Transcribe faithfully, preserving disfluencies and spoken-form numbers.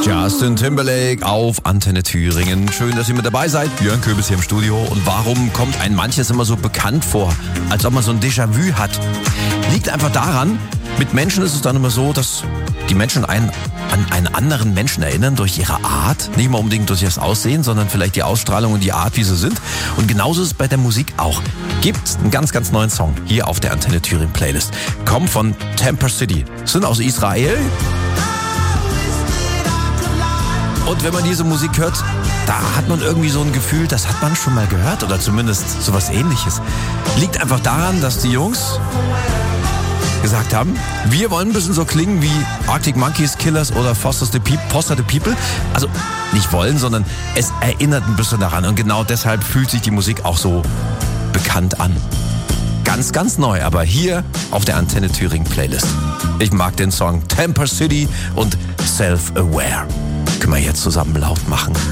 Justin Timberlake auf Antenne Thüringen. Schön, dass ihr mit dabei seid. Björn Köbis hier im Studio. Und warum kommt ein manches immer so bekannt vor, als ob man so ein Déjà-vu hat? Liegt einfach daran, mit Menschen ist es dann immer so, dass die Menschen einen an einen anderen Menschen erinnern durch ihre Art. Nicht mal unbedingt durch das Aussehen, sondern vielleicht die Ausstrahlung und die Art, wie sie sind. Und genauso ist es bei der Musik auch. Gibt's einen ganz, ganz neuen Song hier auf der Antenne Thüringen Playlist. Kommt von Temper City. Sind aus Israel. Und wenn man diese Musik hört, da hat man irgendwie so ein Gefühl, das hat man schon mal gehört oder zumindest sowas Ähnliches. Liegt einfach daran, dass die Jungs gesagt haben, wir wollen ein bisschen so klingen wie Arctic Monkeys, Killers oder Foster the, Pe- Foster the People. Also nicht wollen, sondern es erinnert ein bisschen daran. Und genau deshalb fühlt sich die Musik auch so bekannt an. Ganz, ganz neu, aber hier auf der Antenne Thüringen Playlist. Ich mag den Song Temper City und Self-Aware. Können wir jetzt zusammen laut machen.